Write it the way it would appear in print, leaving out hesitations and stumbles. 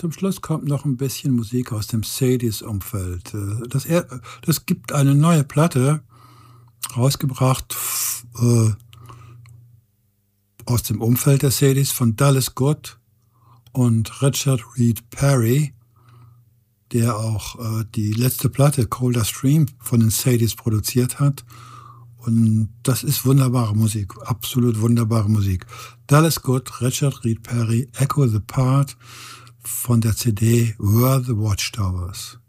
Zum Schluss kommt noch ein bisschen Musik aus dem Sadies-Umfeld. Das gibt eine neue Platte, rausgebracht aus dem Umfeld der Sadies von Dallas Good und Richard Reed Parry, der auch die letzte Platte Colder Stream von den Sadies produziert hat. Und das ist wunderbare Musik, absolut wunderbare Musik. Dallas Good, Richard Reed Parry, Echo the Part von der CD Were the Watchtowers.